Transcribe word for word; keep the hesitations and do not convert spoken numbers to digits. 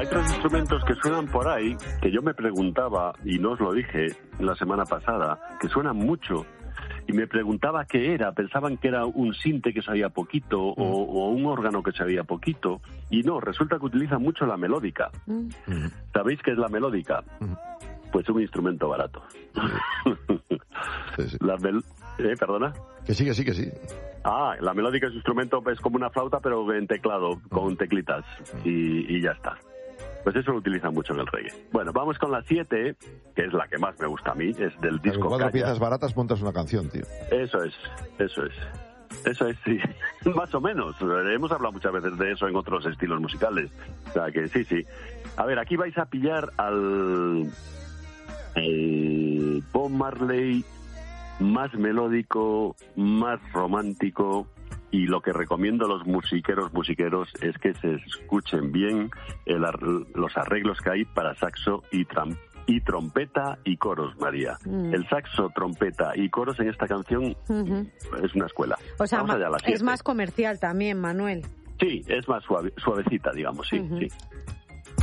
hay tres instrumentos que suenan por ahí, que yo me preguntaba, y no os lo dije la semana pasada, que suenan mucho. Y me preguntaba qué era, pensaban que era un sinte que sabía poquito o, o un órgano que sabía poquito, y no, resulta que utilizan mucho la melódica. Mm. ¿Sabéis qué es la melódica? Mm. Pues un instrumento barato. Sí, sí. La mel- ¿Eh, perdona? Que sí, que sí, que sí. Ah, la melódica es un instrumento, es como una flauta, pero en teclado, con teclitas, y, y ya está. Pues eso lo utilizan mucho en el reggae. Bueno, vamos con la siete, que es la que más me gusta a mí, es del disco Con cuatro Calla. piezas baratas montas una canción, tío. Eso es, eso es. Eso es, sí. Más o menos. Hemos hablado muchas veces de eso en otros estilos musicales. O sea que sí, sí. A ver, aquí vais a pillar al... al Bob Marley más melódico, más romántico, y lo que recomiendo a los musiqueros musiqueros es que se escuchen bien el, los arreglos que hay para saxo y, tram, y trompeta y coros, María. Mm. El saxo, trompeta y coros en esta canción uh-huh. es una escuela. O sea, ma- es más comercial también, Manuel. Sí, es más suave, suavecita, digamos, sí, uh-huh. sí.